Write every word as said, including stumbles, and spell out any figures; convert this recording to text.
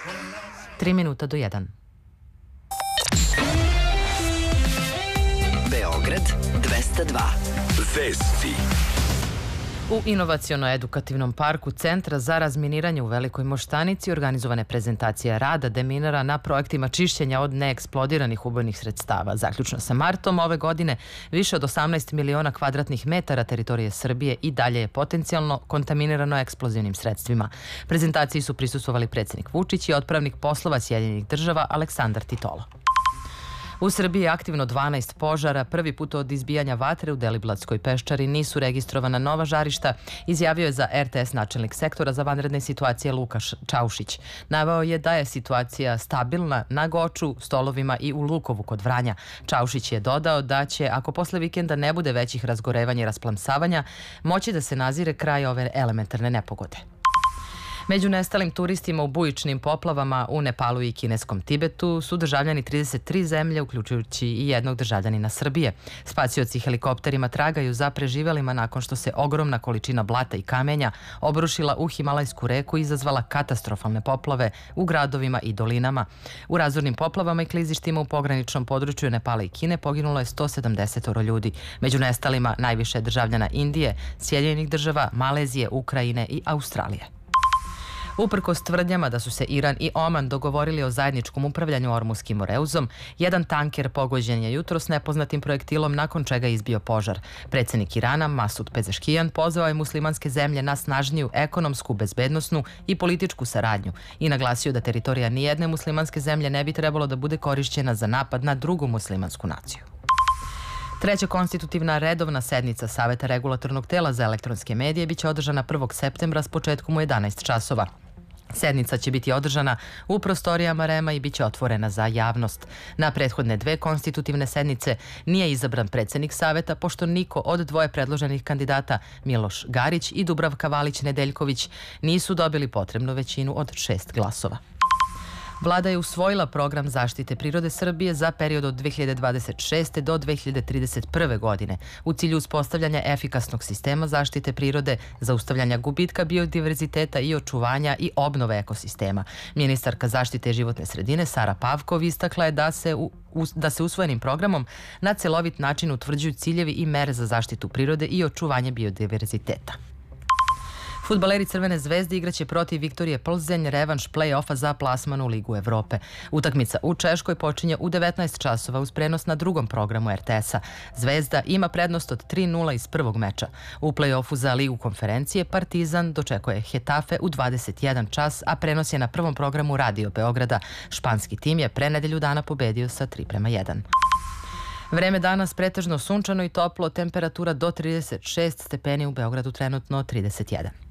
Tri minuta do jedan. Beograd dvesta dva. Vesti. U inovaciono-edukativnom parku Centra za razminiranje u Velikoj Moštanici organizovana je prezentacija rada deminara na projektima čišćenja od neeksplodiranih ubojnih sredstava. Zaključno sa martom ove godine, više od osamnaest miliona kvadratnih metara teritorije Srbije i dalje je potencijalno kontaminirano eksplozivnim sredstvima. Prezentaciji su prisustvovali predsjednik Vučić i otpravnik poslova Sjedinjenih država Aleksandar Titola. U Srbiji je aktivno dvanaest požara. Prvi put od izbijanja vatre u Deliblatskoj peščari nisu registrovana nova žarišta, izjavio je za er te es načelnik sektora za vanredne situacije Luka Čaušić. Naveo je da je situacija stabilna na Goču, Stolovima i u Lukovu kod Vranja. Čaušić je dodao da će, ako posle vikenda ne bude većih razgorevanja i rasplamsavanja, moći da se nazire kraj ove elementarne nepogode. Među nestalim turistima u bujičnim poplavama u Nepalu i kineskom Tibetu su državljani trideset tri zemlje, uključujući i jednog državljanina Srbije. Spasioci helikopterima tragaju za preživelima nakon što se ogromna količina blata i kamenja obrušila u Himalajsku reku i izazvala katastrofalne poplave u gradovima i dolinama. U razornim poplavama i klizištima u pograničnom području Nepala i Kine poginulo je sto sedamdeset ljudi. Među nestalima najviše državljana Indije, Sjedinjenih država, Malezije, Ukrajine i Australije. Uprkos tvrdnjama da su se Iran i Oman dogovorili o zajedničkom upravljanju Ormuskim moreuzom, jedan tanker pogođen je jutros nepoznatim projektilom, nakon čega je izbio požar. Predsjednik Irana, Masud Pezeškijan, pozvao je muslimanske zemlje na snažniju ekonomsku, bezbednosnu i političku saradnju i naglasio da teritorija nijedne muslimanske zemlje ne bi trebalo da bude korišćena za napad na drugu muslimansku naciju. Treća konstitutivna redovna sednica Saveta regulatornog tela za elektronske medije biće održana prvog septembra s početkom u jedanaest časova. Sednica će biti održana u prostorijama REM-a i biće otvorena za javnost. Na prethodne dve konstitutivne sednice nije izabran predsjednik Saveta, pošto niko od dvoje predloženih kandidata, Miloš Garić i Dubravka Valić-Nedeljković, nisu dobili potrebnu većinu od šest glasova. Vlada je usvojila program zaštite prirode Srbije za period od dve hiljade dvadeset šeste do dve hiljade trideset prve godine u cilju uspostavljanja efikasnog sistema zaštite prirode, zaustavljanja gubitka biodiverziteta i očuvanja i obnove ekosistema. Ministarka zaštite životne sredine Sara Pavkov istakla je da se u da se usvojenim programom na celovit način utvrđuju ciljevi i mere za zaštitu prirode i očuvanje biodiverziteta. Fudbaleri Crvene zvezde igraće protiv Viktorije Plzenj revanš play-offa za plasman u Ligu Evrope. Utakmica u Češkoj počinje u devetnaest časova uz prenos na drugom programu er te es-a. Zvezda ima prednost od tri nula iz prvog meča. U play-offu za Ligu konferencije Partizan dočekuje Hetafe u dvadeset jedan čas, a prenos je na prvom programu Radio Beograda. Španski tim je pre nedelju dana pobedio sa tri prema jedan. Vreme danas pretežno sunčano i toplo, temperatura do trideset šest stepeni, u Beogradu trenutno trideset jedan.